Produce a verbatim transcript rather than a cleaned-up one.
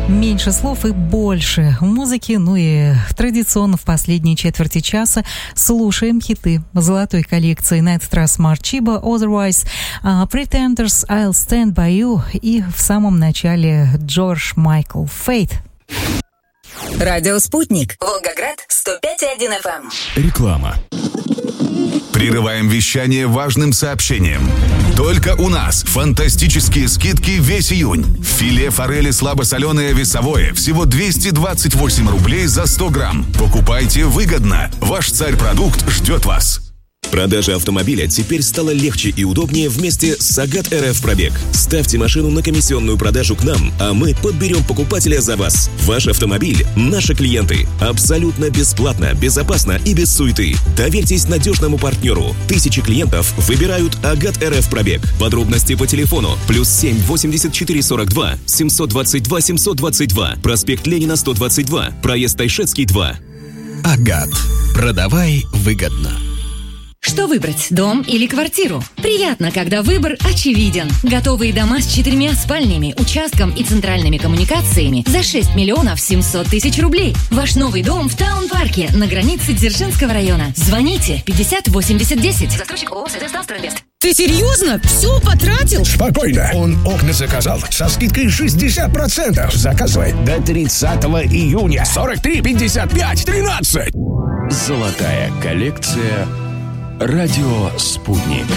Меньше слов и больше музыки. Ну и традиционно в последней четверти часа слушаем хиты золотой коллекции. На этот раз Марчибо, Otherwise, uh, Pretenders, I'll Stand By You и в самом начале Джордж Майкл, Fate. Радио «Спутник». Волгоград, сто пять и один эф эм. Реклама. Прерываем вещание важным сообщением. Только у нас фантастические скидки весь июнь. Филе форели слабосоленое весовое всего двести двадцать восемь рублей за сто грамм. Покупайте выгодно. Ваш царь-продукт ждет вас. Продажа автомобиля теперь стала легче и удобнее вместе с Сагат эр эф Пробег. Ставьте машину на комиссионную продажу к нам, а мы подберем покупателя за вас. Ваш автомобиль – наши клиенты. Абсолютно бесплатно, безопасно и без суеты. Доверьтесь надежному партнеру. Тысячи клиентов выбирают Агат эр эф Пробег. Подробности по телефону плюс семь восемьдесят четыре сорок два семьсот двадцать два семьсот двадцать два. Проспект Ленина сто двадцать два. Проезд Тайшетский два. Агат. Продавай выгодно. Что выбрать, дом или квартиру? Приятно, когда выбор очевиден. Готовые дома с четырьмя спальнями, участком и центральными коммуникациями за шесть миллионов семьсот тысяч рублей. Ваш новый дом в Таун-парке на границе Дзержинского района. Звоните пятьдесят восемьдесят десять. Застройщик ООО «Стройинвест». Ты серьезно? Все потратил? Спокойно. Он окна заказал со скидкой шестьдесят процентов. Заказывай до тридцатого июня. сорок три пятьдесят пять тринадцать. Золотая коллекция. Радио «Спутник».